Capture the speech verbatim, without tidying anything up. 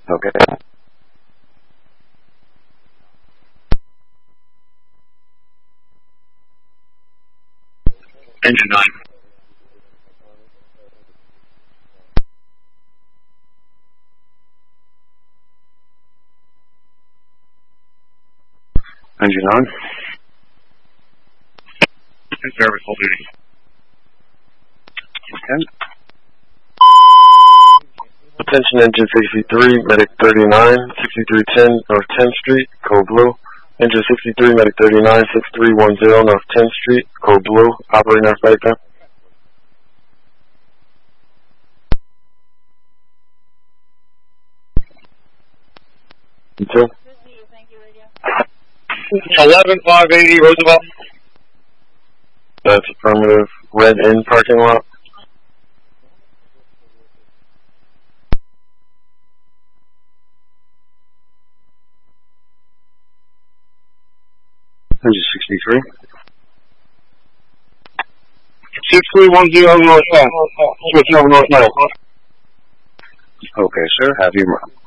Okay. Engine nine. Engine on. Service full duty. Okay. Attention engine sixty-three, medic thirty-nine, sixty-three ten North tenth Street, code blue. Engine sixty-three, medic thirty-nine, sixty-three ten North tenth Street, code blue. Operating our flight plan. Two. eleven five eighty Roosevelt. That's affirmative. Red in parking lot. Engine sixty-three. six three one zero North ten. Switch over North nine. Okay, sir. Have you.